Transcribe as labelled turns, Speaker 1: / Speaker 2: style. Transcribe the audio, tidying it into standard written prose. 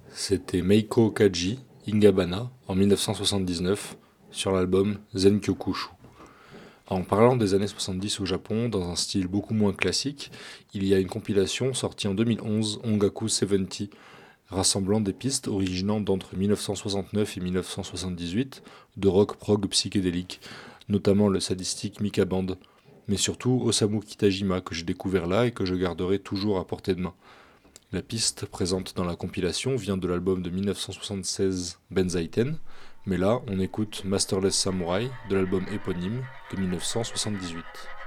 Speaker 1: C'était Meiko Kaji Ingabana en 1979 sur l'album Zenkyokushu. En parlant des années 70 au Japon, dans un style beaucoup moins classique, il y a une compilation sortie en 2011, Ongaku 70, rassemblant des pistes originant d'entre 1969 et 1978 de rock prog psychédélique, notamment le sadistique Mika Band, mais surtout Osamu Kitajima que j'ai découvert là et que je garderai toujours à portée de main. La piste présente dans la compilation vient de l'album de 1976 Benzaiten, mais là on écoute Masterless Samurai de l'album éponyme de 1978.